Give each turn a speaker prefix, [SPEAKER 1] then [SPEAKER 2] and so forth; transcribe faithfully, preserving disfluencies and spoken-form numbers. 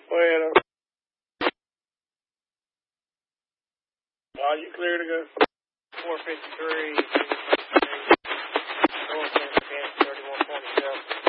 [SPEAKER 1] Well, are you clear to go?
[SPEAKER 2] four fifty-three.